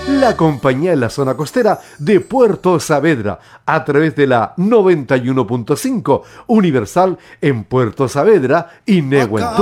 La compañía en la zona costera de Puerto Saavedra, a través de la 91.5 Universal en Puerto Saavedra y Nehuentum.